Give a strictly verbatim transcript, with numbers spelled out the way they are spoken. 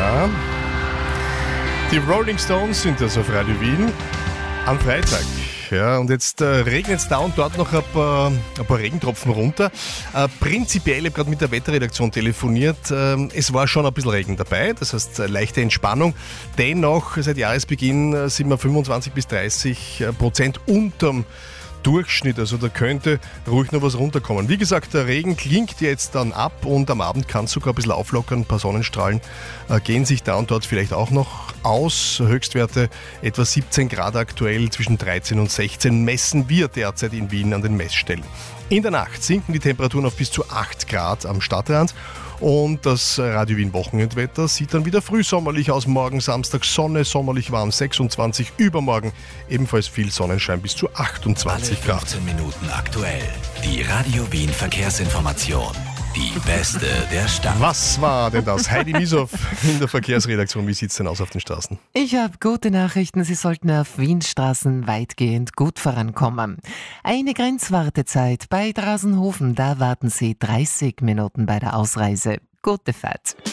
Ja. Die Rolling Stones sind das auf Radio Wien am Freitag. Ja, und jetzt äh, regnet es da und dort noch ein paar, ein paar Regentropfen runter. Äh, prinzipiell, ich habe gerade mit der Wetterredaktion telefoniert, äh, es war schon ein bisschen Regen dabei, das heißt äh, leichte Entspannung. Dennoch, seit Jahresbeginn äh, sind wir fünfundzwanzig bis dreißig Prozent unterm Durchschnitt, also da könnte ruhig noch was runterkommen. Wie gesagt, der Regen klingt jetzt dann ab und am Abend kann es sogar ein bisschen auflockern. Ein paar Sonnenstrahlen äh, gehen sich da und dort vielleicht auch noch aus. Höchstwerte etwa siebzehn Grad aktuell, zwischen dreizehn und sechzehn messen wir derzeit in Wien an den Messstellen. In der Nacht sinken die Temperaturen auf bis zu acht Grad am Stadtrand. Und das Radio Wien Wochenendwetter sieht dann wieder frühsommerlich aus. Morgen Samstag Sonne, sommerlich warm sechsundzwanzig. Übermorgen ebenfalls viel Sonnenschein bis zu achtundzwanzig Grad. Alle fünfzehn Minuten aktuell. Die Radio Wien Verkehrsinformation. Die beste der Stadt. Was war denn das? Heidi Misow in der Verkehrsredaktion. Wie sieht es denn aus auf den Straßen? Ich habe gute Nachrichten. Sie sollten auf Wienstraßen weitgehend gut vorankommen. Eine Grenzwartezeit bei Drasenhofen. Da warten Sie dreißig Minuten bei der Ausreise. Gute Fahrt.